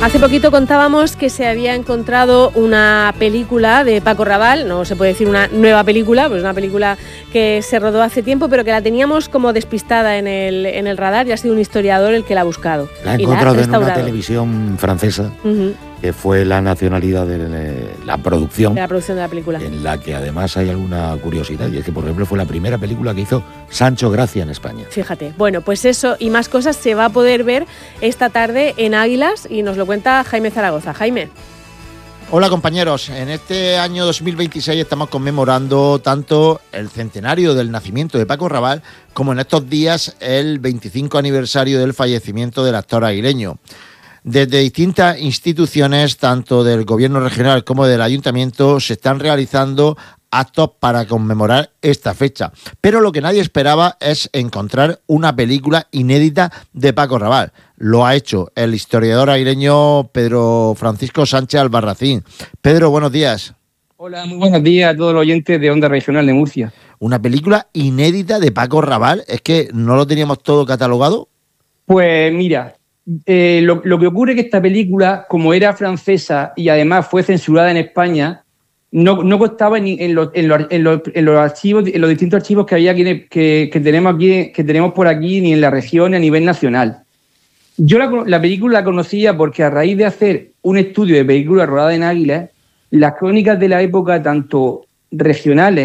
Hace poquito contábamos que se había encontrado una película de Paco Raval, no se puede decir una nueva película, pues una película que se rodó hace tiempo, pero que la teníamos como despistada en el radar y ha sido un historiador el que la ha buscado. La ha encontrado en una televisión francesa, que fue la nacionalidad de la producción. De la producción de la película. En la que además hay alguna curiosidad, y es que, por ejemplo, fue la primera película que hizo Sancho Gracia en España. Fíjate. Bueno, pues eso y más cosas se va a poder ver esta tarde en Águilas y nos lo cuenta Jaime Zaragoza. Jaime. Hola compañeros, en este año 2026 estamos conmemorando tanto el centenario del nacimiento de Paco Raval como en estos días el 25 aniversario del fallecimiento del actor aguileño. Desde distintas instituciones, tanto del gobierno regional como del ayuntamiento, se están realizando actos para conmemorar esta fecha. Pero lo que nadie esperaba es encontrar una película inédita de Paco Raval. Lo ha hecho el historiador aguileño Pedro Francisco Sánchez Albarracín. Pedro, buenos días. Hola, muy buenos días a todos los oyentes de Onda Regional de Murcia. ¿Una película inédita de Paco Raval? ¿Es que no lo teníamos todo catalogado? Pues mira, lo que ocurre es que esta película, como era francesa y además fue censurada en España, no constaba en los archivos, en los distintos archivos que había que tenemos aquí, que tenemos por aquí, ni en la región ni a nivel nacional. Yo la película la conocía porque a raíz de hacer un estudio de película rodada en Águilas, las crónicas de la época, tanto regionales